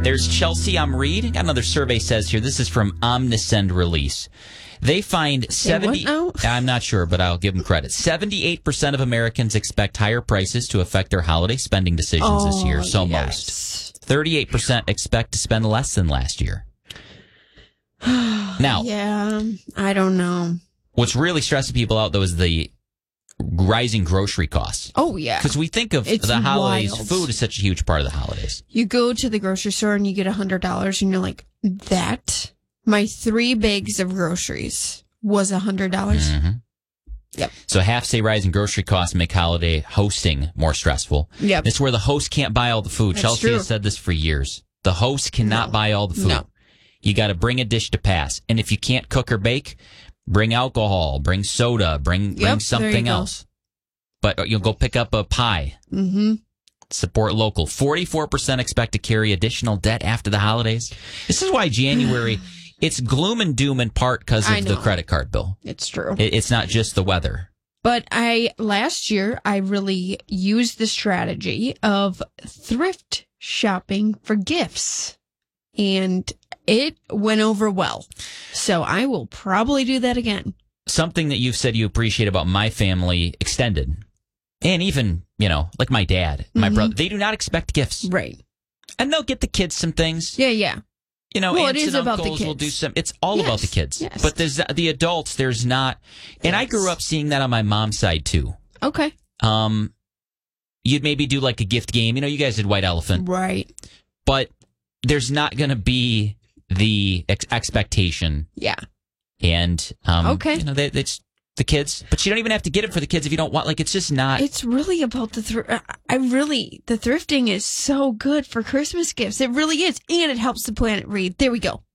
There's Chelsea. I'm Reed. Got another survey says here. This is from Omnisend Release. They find 70. I'm not sure, but I'll give them credit. 78% of Americans expect higher prices to affect their holiday spending decisions this year. So most. 38% expect to spend less than last year. Now, yeah, I don't know. What's really stressing people out, though, is the rising grocery costs. Oh, yeah. Because we think of the holidays, wild. Food is such a huge part of the holidays. You go to the grocery store and you get $100 and you're like, that? My 3 bags of groceries was $100. Mm-hmm. Yep. So half say rising grocery costs make holiday hosting more stressful. Yep. It's where the host can't buy all the food. That's Chelsea true. has said this for years. The host cannot buy all the food. No. You got to bring a dish to pass. And if you can't cook or bake, bring alcohol, bring soda, bring something else. But you'll go pick up a pie. Mm-hmm. Support local. 44% expect to carry additional debt after the holidays. This is why January, it's gloom and doom in part because of the credit card bill. It's true. It's not just the weather. But last year, I really used the strategy of thrift shopping for gifts. And it went over well. So I will probably do that again. Something that you've said you appreciate about my family, extended, and even, like my dad, my brother, they do not expect gifts. Right. And they'll get the kids some things. Yeah. Well, it is about the kids. Will do some. It's all about the kids. Yes. But there's the adults. There's not. And I grew up seeing that on my mom's side too. Okay. You'd maybe do like a gift game. You guys did White Elephant. Right. But there's not going to be the expectation. Yeah. And it's the kids, but you don't even have to get it for the kids if you don't want. Like, it's just not. It's really about the the thrifting is so good for Christmas gifts. It really is, and it helps the planet. Read. There we go.